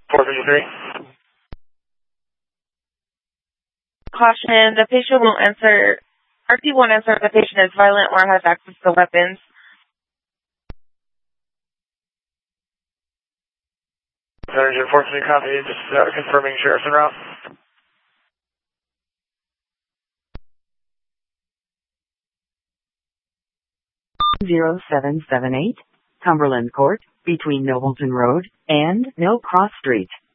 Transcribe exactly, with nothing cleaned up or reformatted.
four fifty-three. Caution, the patient won't answer, R T won't answer if the patient is violent or has access to weapons. Energy unfortunately copy, just uh, confirming sheriff's en route. zero seven seven eight, Cumberland Court, between Nobleton Road and Mill Cross Street.